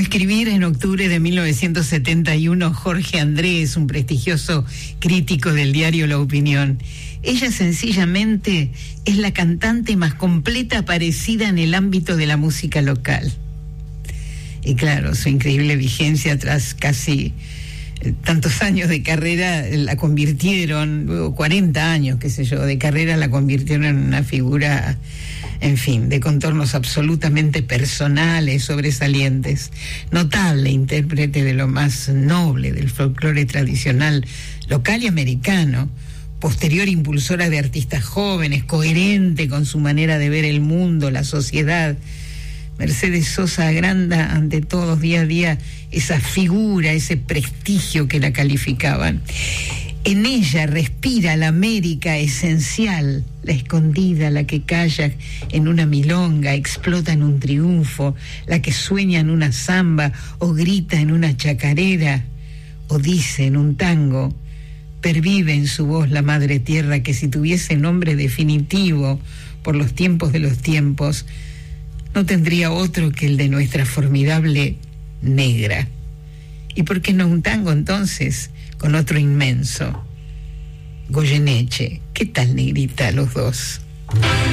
escribir en octubre de 1971 Jorge Andrés, un prestigioso crítico del diario La Opinión. Ella sencillamente es la cantante más completa aparecida en el ámbito de la música local. Y claro, su increíble vigencia tras casi tantos años de carrera la convirtieron, luego 40 años, qué sé yo, de carrera la convirtieron en una figura, en fin, de contornos absolutamente personales, sobresalientes. Notable intérprete de lo más noble del folclore tradicional local y americano. Posterior impulsora de artistas jóvenes, coherente con su manera de ver el mundo, la sociedad. Mercedes Sosa agranda ante todos día a día esa figura, ese prestigio que la calificaban. En ella respira la América esencial, la escondida, la que calla en una milonga, explota en un triunfo, la que sueña en una samba o grita en una chacarera o dice en un tango. Pervive en su voz la madre tierra que si tuviese nombre definitivo por los tiempos de los tiempos, no tendría otro que el de nuestra formidable negra. ¿Y por qué no un tango entonces con otro inmenso? Goyeneche, ¿qué tal, negrita, los dos?